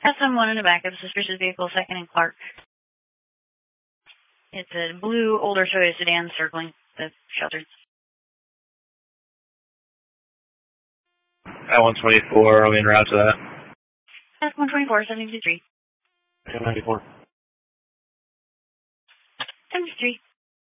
SM1 in the back of the suspicious vehicle, 2nd and Clark. It's a blue, older Toyota sedan circling the shelter. At 124, are we en route to that? That's 124, 723. 794. 73.